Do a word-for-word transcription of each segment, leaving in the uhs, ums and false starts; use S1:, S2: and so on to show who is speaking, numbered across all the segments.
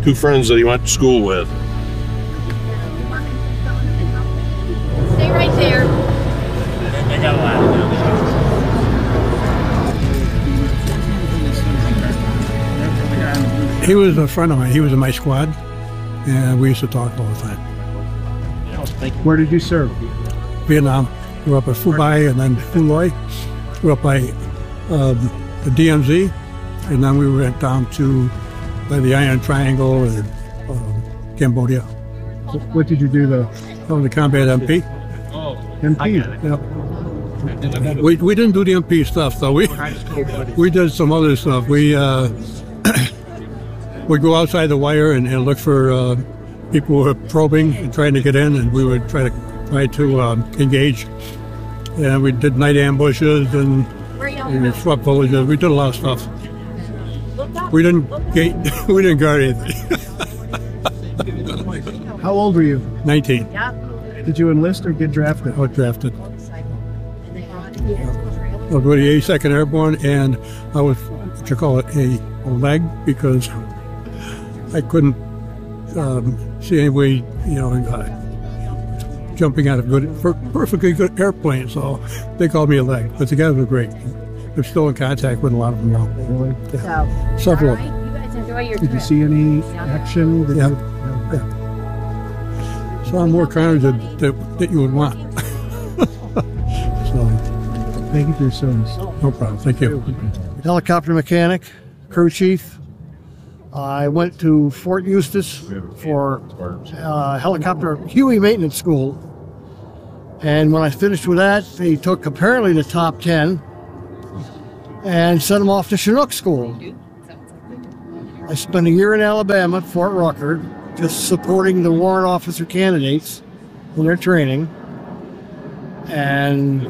S1: two friends that he went to school with.
S2: Stay right there.
S3: They got a lot of them.
S4: He was a friend of mine. He was in my squad, and we used to talk all the time.
S5: Where did you serve?
S4: Vietnam. Grew up at Phu Bai and then Phu Loy. Grew up by um, the D M Z, and then we went down to by the Iron Triangle and um, Cambodia.
S5: What did you do though?
S4: I was a combat M P.
S5: M P?
S4: Yep. We, we didn't do the M P stuff, though. We, we did some other stuff. We uh, would go outside the wire and, and look for uh, people who were probing and trying to get in, and we would try to try to um, engage. And we did night ambushes and, and swept villages. We did a lot of stuff. We didn't gate, we didn't guard anything.
S5: How old were you?
S4: nineteen.
S5: Did you enlist or get drafted?
S4: I was drafted. I was with the eighty-second Airborne, and I was what you call it a, a leg because I couldn't um, see any way, you know, uh, jumping out of good, per- perfectly good airplane. So they called me a leg. But the guys were great. They're still in contact with a lot of them now.
S5: Really?
S4: Yeah. Several of them.
S2: You guys enjoy your
S5: Did you
S2: trip.
S5: see any action? Did
S4: Yeah.
S5: you-
S4: Yeah. Saw more crimes that, that, that you would want. So,
S5: Thank you for your service.
S4: no problem. Thank you.
S6: Helicopter mechanic, crew chief. I went to Fort Eustis for uh, helicopter Huey maintenance school. And when I finished with that, they took apparently the top ten and sent them off to Chinook school. I spent a year in Alabama at Fort Rucker, just supporting the warrant officer candidates in their training. And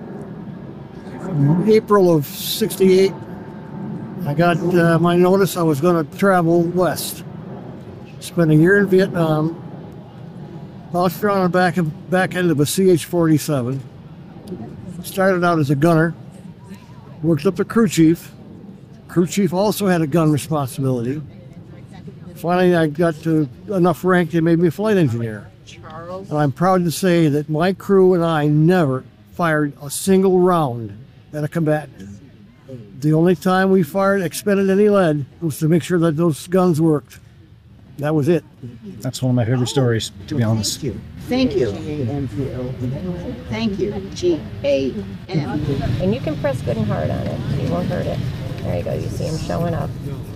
S6: in April of sixty-eight, I got uh, my notice I was going to travel west. Spent a year in Vietnam, bounced around the back, of, back end of a C H forty-seven. Started out as a gunner, worked up to crew chief. Crew chief also had a gun responsibility. Finally, I got to enough rank they made me a flight engineer. And I'm proud to say that my crew and I never fired a single round at a combatant. The only time we fired, expended any lead, was to make sure that those guns worked. That was it.
S5: That's one of my favorite stories, to be honest.
S7: Thank you. Thank you. G A M.
S2: And you can press good and hard on it. You won't hurt it. There you go. You see him showing up.